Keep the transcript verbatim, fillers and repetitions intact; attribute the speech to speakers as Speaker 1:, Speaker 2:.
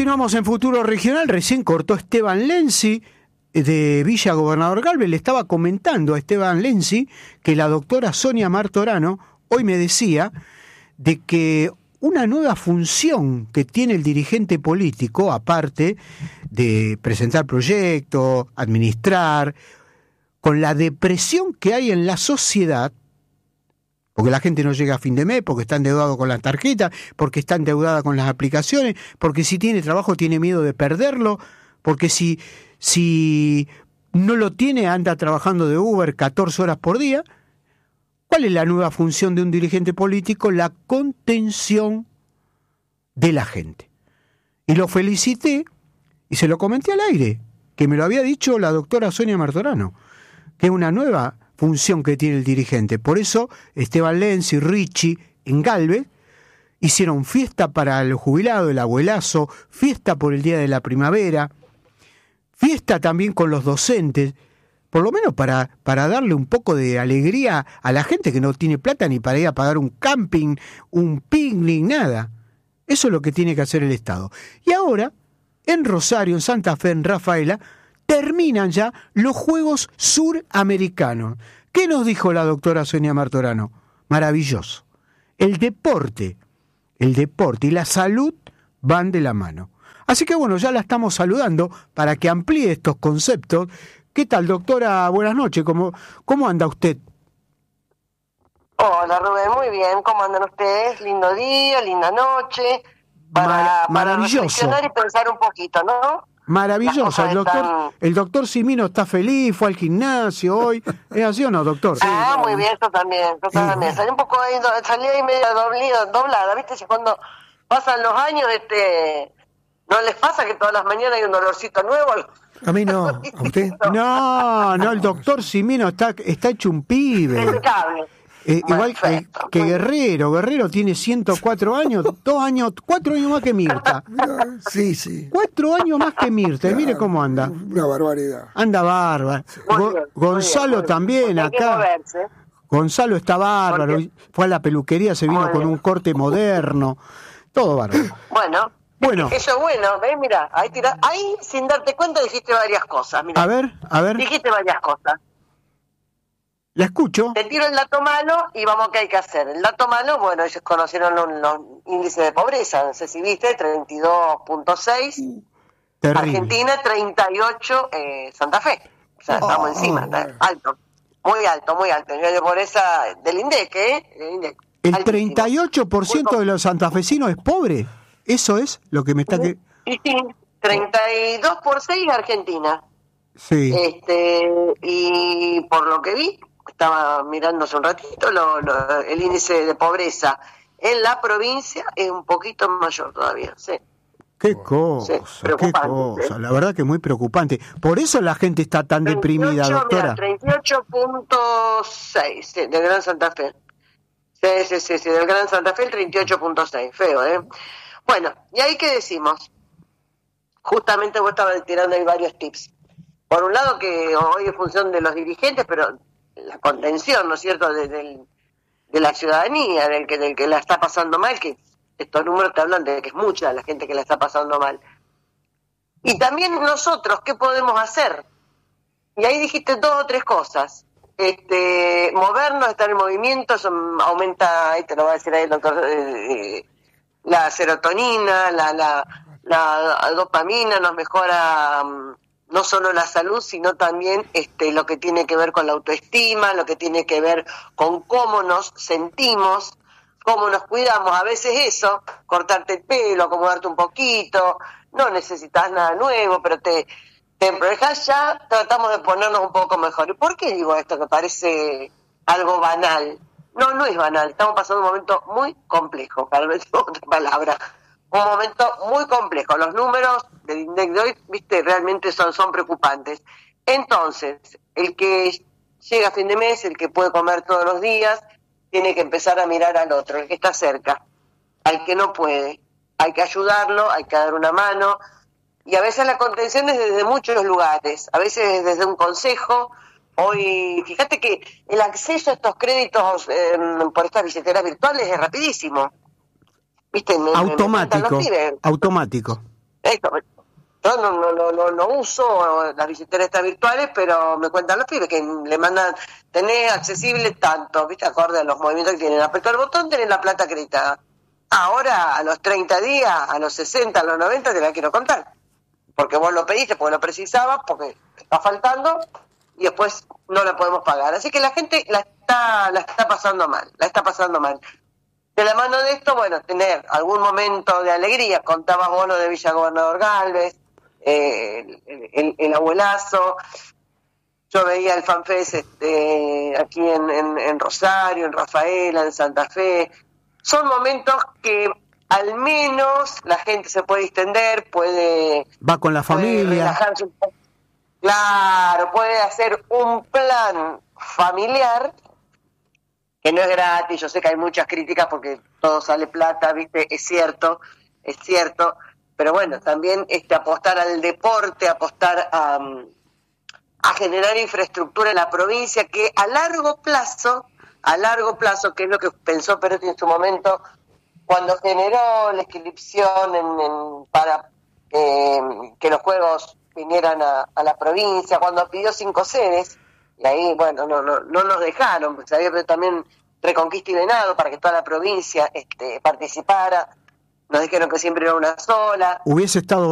Speaker 1: Continuamos en Futuro Regional. Recién cortó Esteban Lenzi de Villa Gobernador Galvez. Le estaba comentando a Esteban Lenzi que la doctora Sonia Martorano hoy me decía de que una nueva función que tiene el dirigente político, aparte de presentar proyectos, administrar, con la depresión que hay en la sociedad, porque la gente no llega a fin de mes, porque está endeudado con las tarjetas, porque está endeudada con las aplicaciones, porque si tiene trabajo tiene miedo de perderlo, porque si, si no lo tiene anda trabajando de Uber catorce horas por día. ¿Cuál es la nueva función de un dirigente político? La contención de la gente. Y lo felicité y se lo comenté al aire, que me lo había dicho la doctora Sonia Martorano, que es una nueva función que tiene el dirigente. Por eso Esteban Lenzi y Richie en Galvez hicieron fiesta para el jubilado, el abuelazo, fiesta por el Día de la Primavera, fiesta también con los docentes, por lo menos para, para darle un poco de alegría a la gente que no tiene plata ni para ir a pagar un camping, un picnic, nada. Eso es lo que tiene que hacer el Estado. Y ahora, en Rosario, en Santa Fe, en Rafaela, terminan ya los Juegos Suramericanos. ¿Qué nos dijo la doctora Sonia Martorano? Maravilloso. El deporte, el deporte y la salud van de la mano. Así que bueno, ya la estamos saludando para que amplíe estos conceptos. ¿Qué tal, doctora? Buenas noches. ¿Cómo, cómo anda usted?
Speaker 2: Hola, Rubén. Muy bien. ¿Cómo andan ustedes? Lindo día, linda noche. Para,
Speaker 1: Mar-
Speaker 2: para
Speaker 1: maravilloso.
Speaker 2: reflexionar y pensar un poquito, ¿no?
Speaker 1: Maravilloso. El doctor,
Speaker 2: están...
Speaker 1: el doctor Simino está feliz, fue al gimnasio hoy. ¿Es así o no, doctor?
Speaker 2: Ah, muy bien. Yo también. Yo también. Salí un poco ahí, salí ahí medio doblada, doblada. ¿Viste? Si cuando pasan los años, este... ¿no les pasa que todas las mañanas hay un dolorcito nuevo?
Speaker 3: A mí no, ¿a usted?
Speaker 1: No, no, el doctor Simino está, está hecho un pibe.
Speaker 2: Impecable.
Speaker 1: Eh, igual que,
Speaker 2: Perfecto.
Speaker 1: que Guerrero. Guerrero tiene ciento cuatro años, dos años, cuatro años más que Mirta.
Speaker 3: Mira, sí, sí.
Speaker 1: Cuatro años más que Mirta. Y mire cómo anda.
Speaker 3: Una barbaridad.
Speaker 1: Anda bárbaro.
Speaker 2: Muy
Speaker 1: Go-
Speaker 2: bien, muy
Speaker 1: Gonzalo
Speaker 2: bien, muy
Speaker 1: también
Speaker 2: bien. Hay que
Speaker 1: acá.
Speaker 2: moverse.
Speaker 1: Gonzalo está bárbaro.
Speaker 2: Porque-
Speaker 1: Fue a la peluquería, se vino
Speaker 2: Muy
Speaker 1: con
Speaker 2: bien.
Speaker 1: un corte moderno. Todo bárbaro.
Speaker 2: Bueno.
Speaker 1: Bueno.
Speaker 2: Eso es bueno, ¿ves? Mira, ahí, tira, ahí sin darte cuenta dijiste varias cosas. Mirá.
Speaker 1: A ver, a ver,
Speaker 2: Dijiste varias cosas.
Speaker 1: la escucho.
Speaker 2: Te tiro el dato malo y vamos a qué hay que hacer. El dato malo, bueno, ellos conocieron los, los índices de pobreza, no sé si viste, treinta y dos punto seis,
Speaker 1: Terrible.
Speaker 2: Argentina treinta y ocho, eh, Santa Fe. O sea, estamos
Speaker 3: Oh,
Speaker 2: encima,
Speaker 3: oh,
Speaker 2: está
Speaker 3: bueno.
Speaker 2: alto, muy alto, muy alto. El nivel de pobreza del INDEC, ¿eh? El, INDEC,
Speaker 1: ¿El
Speaker 2: altísimo.
Speaker 1: treinta y ocho por ciento de los santafesinos es pobre? ¿Eso es lo que me está... que
Speaker 2: Y sí, treinta y dos por seis Argentina.
Speaker 1: Sí.
Speaker 2: Este, y por lo que vi, estaba mirando hace un ratito, lo, lo, el índice de pobreza en la provincia es un poquito mayor todavía, sí.
Speaker 1: Qué cosa,
Speaker 2: Sí,
Speaker 1: qué
Speaker 2: preocupante,
Speaker 1: cosa.
Speaker 2: ¿sí?
Speaker 1: La verdad que muy preocupante. Por eso la gente está tan deprimida, doctora.
Speaker 2: treinta y ocho punto seis, sí, del Gran Santa Fe. Sí, sí, sí, sí, del Gran Santa Fe el treinta y ocho punto seis, feo, ¿eh? Bueno, ¿y ahí qué decimos? Justamente vos estabas tirando ahí varios tips. Por un lado que hoy es función de los dirigentes, pero la contención, ¿no es cierto?, de, de, de la ciudadanía, del que, del que la está pasando mal, que estos números te hablan de que es mucha la gente que la está pasando mal. Y también nosotros, ¿qué podemos hacer? Y ahí dijiste dos o tres cosas. Este, movernos, estar en movimiento, eso aumenta, ahí te lo va a decir ahí el doctor, eh, la serotonina, la, la, la dopamina, nos mejora um, no solo la salud, sino también este, lo que tiene que ver con la autoestima, lo que tiene que ver con cómo nos sentimos, cómo nos cuidamos. A veces eso, cortarte el pelo, acomodarte un poquito, no necesitas nada nuevo, pero te, te emprejas ya, tratamos de ponernos un poco mejor. ¿Y por qué digo esto que parece algo banal? No, no es banal, estamos pasando un momento muy complejo, para no decir otra palabra. Un momento muy complejo. Los números del INDEC de hoy, viste, realmente son, son preocupantes. Entonces, el que llega a fin de mes, el que puede comer todos los días, tiene que empezar a mirar al otro, el que está cerca, al que no puede. Hay que ayudarlo, hay que dar una mano. Y a veces la contención es desde muchos lugares, a veces es desde un consejo. Hoy, fíjate que el acceso a estos créditos eh, por estas billeteras virtuales es rapidísimo. ¿Viste? Me,
Speaker 1: Automático,
Speaker 2: me, me
Speaker 1: automático.
Speaker 2: Esto, yo no, no, no, no, no uso las billeteras estas virtuales, pero me cuentan los pibes que le mandan, tenés accesible tanto, viste, acorde a los movimientos que tienen. Apretó el botón, tenés la plata acreditada. Ahora, a los treinta días, a los sesenta, a los noventa, te la quiero contar. Porque vos lo pediste, porque lo precisabas, porque está faltando, y después no la podemos pagar. Así que la gente la está, la está pasando mal, la está pasando mal. De la mano de esto, bueno, tener algún momento de alegría. Contabas vos lo de Villa Gobernador Galvez, eh, el, el, el abuelazo. Yo veía el FanFest este, aquí en, en, en Rosario, en Rafaela, en Santa Fe. Son momentos que al menos la gente se puede distender, puede...
Speaker 1: Va con la familia.
Speaker 2: Relajarse un poco. Claro, puede hacer un plan familiar que no es gratis. Yo sé que hay muchas críticas porque todo sale plata, ¿viste? Es cierto, es cierto. Pero bueno, también este apostar al deporte, apostar a, a generar infraestructura en la provincia que a largo plazo, a largo plazo, que es lo que pensó Perotti en su momento, cuando generó la inscripción en, en, para eh, que los juegos vinieran a, a la provincia, cuando pidió cinco sedes, y ahí, bueno, no no no nos dejaron, porque se había pedido también Reconquista y Venado para que toda la provincia este, participara, nos dijeron que siempre era una sola.
Speaker 1: Hubiese estado